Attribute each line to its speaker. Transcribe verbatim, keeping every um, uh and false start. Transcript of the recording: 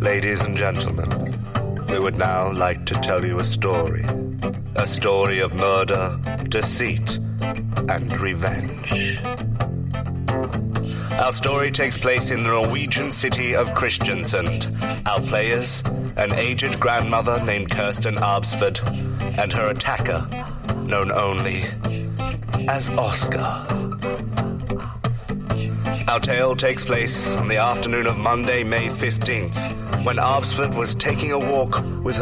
Speaker 1: Ladies and gentlemen, we would now like to tell you a story. A story of murder, deceit, and revenge. Our story takes place in the Norwegian city of Kristiansand. Our players, an aged grandmother named Kirsten Arbsford, and her attacker, known only as Oscar. Our tale takes place on the afternoon of Monday, May fifteenth, when Arbsford was taking a walk with her